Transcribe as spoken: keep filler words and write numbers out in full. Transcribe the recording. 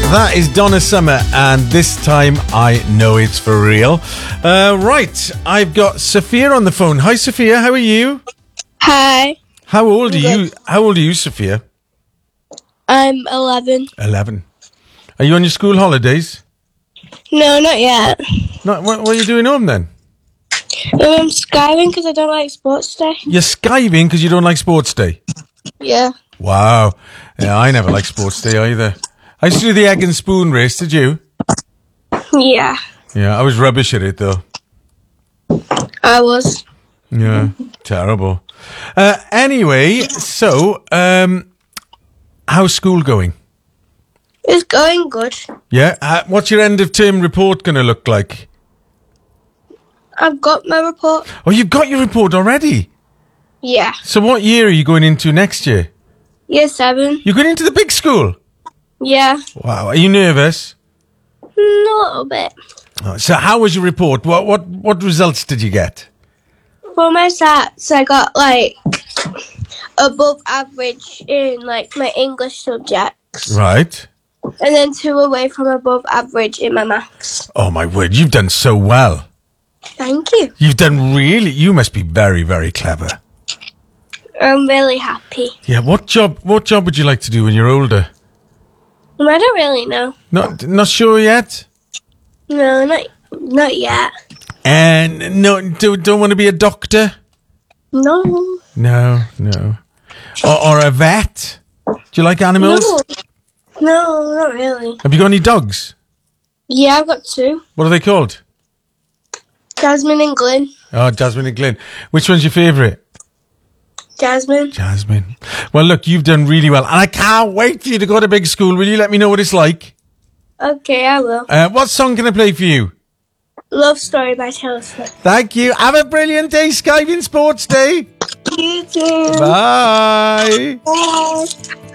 That is Donna Summer, and this time I know it's for real. Uh, right, I've got Sophia on the phone. Hi, Sophia. How are you? Hi. How old are you? How old are you, Sophia? I'm eleven. Eleven. Are you on your school holidays? No, not yet. No. What, what are you doing home then? I'm skiving because I don't like sports day. You're skiving because you don't like sports day. Yeah. Wow. Yeah, I never liked sports day either. I used to do the egg and spoon race. Did you? Yeah. Yeah, I was rubbish at it though. I was. Yeah, terrible. Uh, anyway, so um, how's school going? It's going good. Yeah. Uh, what's your end of term report going to look like? I've got my report. Oh, you've got your report already. Yeah. So what year are you going into next year? Year seven. You're going into the big school? Yeah. Wow. Are you nervous? Mm, a little bit. Oh, so how was your report? What what what results did you get? For my stats, I got like above average in like my English subjects. Right. And then two away from above average in my maths. Oh my word, you've done so well. Thank you. You've done really, you must be very, very clever. I'm really happy. Yeah, what job what job would you like to do when you're older? I don't really know. Not not sure yet? No, not not yet. And no, do, don't want to be a doctor? No. No, no. Or, or a vet? Do you like animals? No. No, not really. Have you got any dogs? Yeah, I've got two. What are they called? Jasmine and Glyn. Oh, Jasmine and Glyn. Which one's your favourite? Jasmine. Jasmine. Well, look, you've done really well. And I can't wait for you to go to big school. Will you let me know what it's like? Okay, I will. Uh, what song can I play for you? Love Story by Taylor Swift. Thank you. Have a brilliant day, Skiving Sports Day. You too. Bye. Bye.